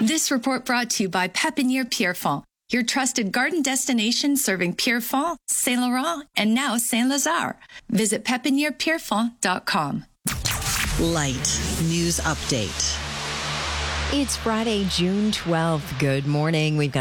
This report brought to you by Pépinière Pierrefonds, your trusted garden destination serving Pierrefonds, Saint-Laurent, and now Saint-Lazare. Visit pépinièrepierrefonds.com. Light News Update. It's Friday, June 12th. Good morning. We've got